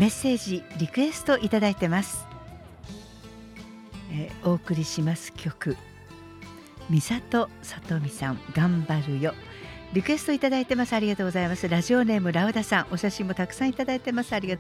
メッセージリクエストいただいてます。お送りします曲、美里さとみさん頑張るよ、リクエストいただいてます。ありがとうございます。ラジオネームラウダさん、お写真もたくさんいただいてます。ありがとう